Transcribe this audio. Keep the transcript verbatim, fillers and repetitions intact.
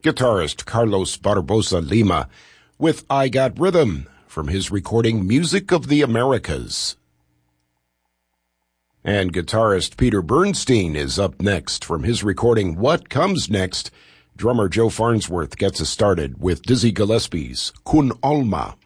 guitarist Carlos Barbosa Lima with I Got Rhythm from his recording Music of the Americas. And guitarist Peter Bernstein is up next from his recording What Comes Next. Drummer Joe Farnsworth gets us started with Dizzy Gillespie's Kun Alma.